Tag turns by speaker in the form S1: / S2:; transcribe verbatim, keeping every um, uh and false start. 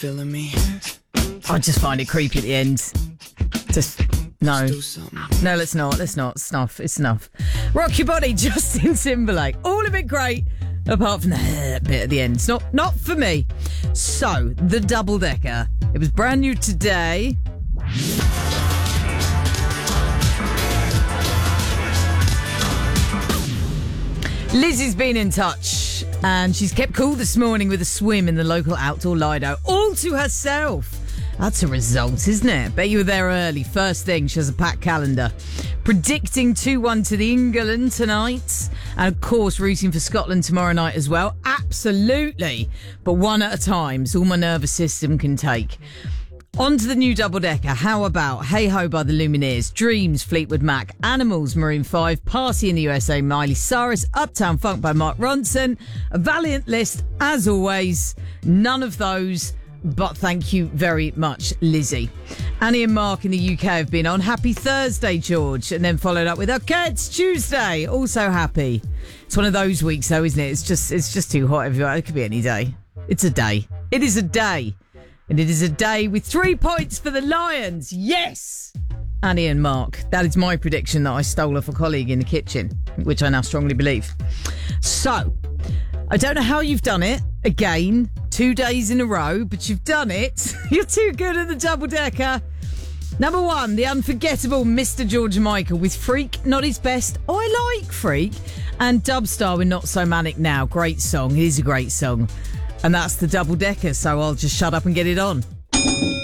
S1: feeling me?
S2: I just find it creepy at the end. Just, no.
S1: Let's do something.
S2: No, let's not. Let's not. Snuff. It's enough. Rock Your Body, Justin Timberlake. All of it great, apart from the bit at the end. It's not, not for me. So, the double decker. It was brand new today. Lizzie's been in touch, and she's kept cool this morning with a swim in the local outdoor Lido, all to herself. That's a result, isn't it? Bet you were there early. First thing, she has a packed calendar. Predicting two one to the England tonight. And, of course, rooting for Scotland tomorrow night as well. Absolutely. But one at a time. It's all my nervous system can take. On to the new double-decker. How about Hey Ho by the Lumineers, Dreams, Fleetwood Mac, Animals, Maroon five, Party in the U S A, Miley Cyrus, Uptown Funk by Mark Ronson. A valiant list, as always. None of those, but thank you very much, Lizzie. Annie and Mark in the U K have been on. Happy Thursday, George. And then followed up with, okay, it's Tuesday. Also happy. It's one of those weeks, though, isn't it? It's just, it's just too hot everywhere. It could be any day. It's a day. It is a day. And it is a day with three points for the Lions. Yes! Annie and Mark. That is my prediction that I stole off a colleague in the kitchen, which I now strongly believe. So, I don't know how you've done it. Again, two days in a row, but you've done it. You're too good at the double-decker. Number one, the unforgettable Mister George Michael with Freak, not his best. Oh, I like Freak. And Dubstar with Not So Manic Now. Great song. It is a great song. And that's the double-decker, so I'll just shut up and get it on.